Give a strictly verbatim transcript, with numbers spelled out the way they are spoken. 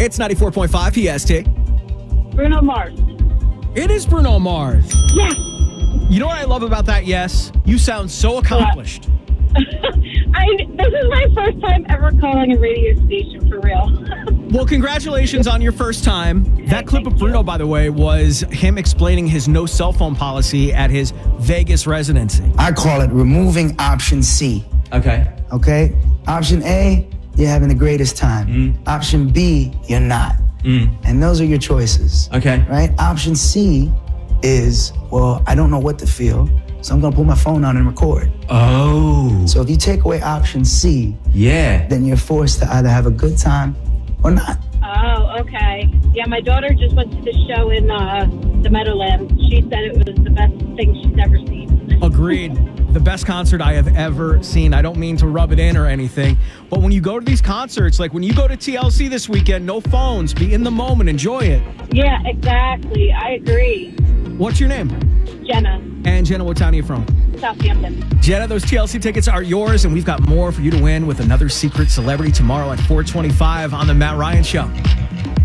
It's ninety-four point five P S T. Bruno Mars. It is Bruno Mars. Yes. You know what I love about that yes? You sound so accomplished. I, this is my first time ever calling a radio station, for real. Well, congratulations on your first time. That clip of Bruno, by the way, was him explaining his no cell phone policy at his Vegas residency. I call it removing option C. Okay. Okay? Option A, you're having the greatest time. Mm. Option B, you're not. Mm. And those are your choices. Okay. Right? Option C is, well, I don't know what to feel, so I'm going to put my phone on and record. Oh. So if you take away option C, yeah, then you're forced to either have a good time or not. Oh, okay. Yeah, my daughter just went to the show in uh, the Meadowlands. She said it was the best thing she's ever seen. Agreed. The best concert I have ever seen. I don't mean to rub it in or anything, but when you go to these concerts, like when you go to T L C this weekend, no phones, be in the moment, enjoy it. Yeah, exactly. I agree. What's your name? Jenna, And Jenna, what town are you from? Southampton. Jenna, those T L C tickets are yours, and we've got more for you to win with another secret celebrity tomorrow at four twenty-five on The Matt Ryan Show.